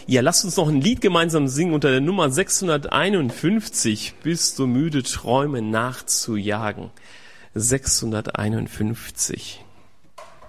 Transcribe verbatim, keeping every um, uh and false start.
Ja, lasst uns noch ein Lied gemeinsam singen unter der Nummer sechshunderteinundfünfzig. Bist du müde, Träume nachzujagen? sechshunderteinundfünfzig.